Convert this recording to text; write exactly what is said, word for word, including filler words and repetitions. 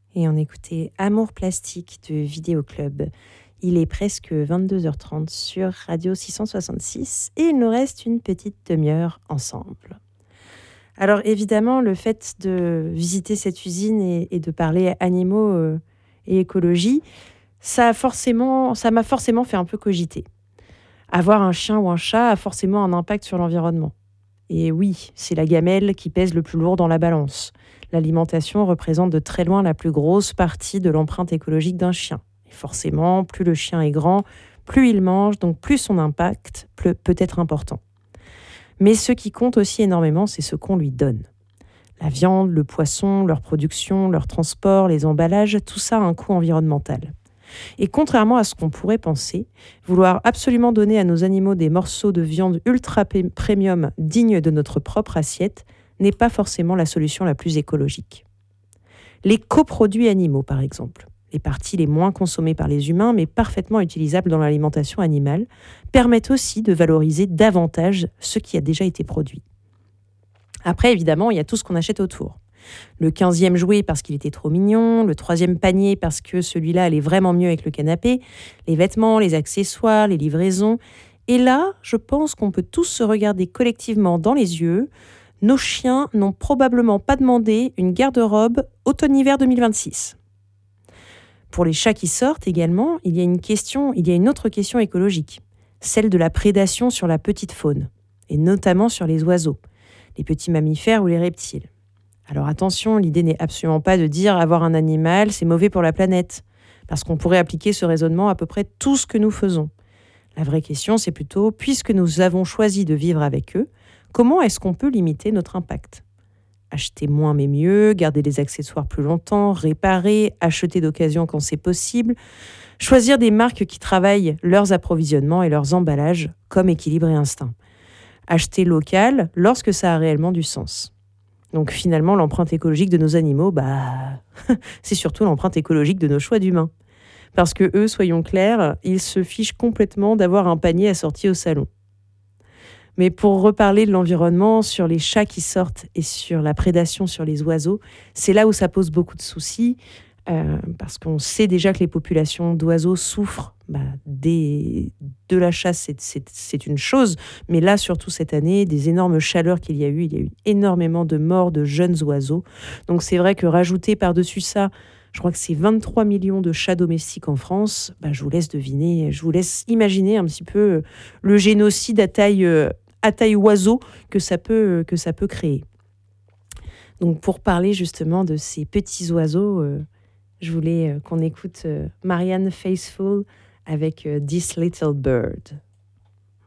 et on écoutait Amour plastique de Vidéo Club. Il est presque vingt-deux heures trente sur Radio six cent soixante-six et il nous reste une petite demi-heure ensemble. Alors évidemment, le fait de visiter cette usine et, et de parler animaux euh, et écologie, ça, a forcément, ça m'a forcément fait un peu cogiter. Avoir un chien ou un chat a forcément un impact sur l'environnement. Et oui, c'est la gamelle qui pèse le plus lourd dans la balance. L'alimentation représente de très loin la plus grosse partie de l'empreinte écologique d'un chien. Et forcément, plus le chien est grand, plus il mange, donc plus son impact peut être important. Mais ce qui compte aussi énormément, c'est ce qu'on lui donne. La viande, le poisson, leur production, leur transport, les emballages, tout ça a un coût environnemental. Et contrairement à ce qu'on pourrait penser, vouloir absolument donner à nos animaux des morceaux de viande ultra premium dignes de notre propre assiette n'est pas forcément la solution la plus écologique. Les coproduits animaux, par exemple, les parties les moins consommées par les humains mais parfaitement utilisables dans l'alimentation animale, permettent aussi de valoriser davantage ce qui a déjà été produit. Après, évidemment, il y a tout ce qu'on achète autour. Le quinzième jouet parce qu'il était trop mignon, le troisième panier parce que celui-là allait vraiment mieux avec le canapé, les vêtements, les accessoires, les livraisons. Et là, je pense qu'on peut tous se regarder collectivement dans les yeux. Nos chiens n'ont probablement pas demandé une garde-robe automne-hiver deux mille vingt-six. Pour les chats qui sortent également, il y a une question, il y a une autre question écologique, celle de la prédation sur la petite faune, et notamment sur les oiseaux, les petits mammifères ou les reptiles. Alors attention, l'idée n'est absolument pas de dire avoir un animal, c'est mauvais pour la planète, parce qu'on pourrait appliquer ce raisonnement à peu près tout ce que nous faisons. La vraie question, c'est plutôt, puisque nous avons choisi de vivre avec eux, comment est-ce qu'on peut limiter notre impact ? Acheter moins mais mieux, garder des accessoires plus longtemps, réparer, acheter d'occasion quand c'est possible, choisir des marques qui travaillent leurs approvisionnements et leurs emballages comme équilibre et instinct. Acheter local lorsque ça a réellement du sens. Donc finalement, l'empreinte écologique de nos animaux, bah, c'est surtout l'empreinte écologique de nos choix d'humains. Parce que eux, soyons clairs, ils se fichent complètement d'avoir un panier assorti au salon. Mais pour reparler de l'environnement, sur les chats qui sortent et sur la prédation sur les oiseaux, c'est là où ça pose beaucoup de soucis, euh, parce qu'on sait déjà que les populations d'oiseaux souffrent bah, des, de la chasse, c'est, c'est, c'est une chose, mais là, surtout cette année, des énormes chaleurs qu'il y a eu, il y a eu énormément de morts de jeunes oiseaux. Donc c'est vrai que rajouter par-dessus ça, je crois que c'est vingt-trois millions de chats domestiques en France, bah, je vous laisse deviner, je vous laisse imaginer un petit peu le génocide à taille... Euh, à taille oiseau que ça peut, que ça peut créer. Donc pour parler justement de ces petits oiseaux, euh, je voulais euh, qu'on écoute euh, Marianne Faithfull avec euh, This Little Bird.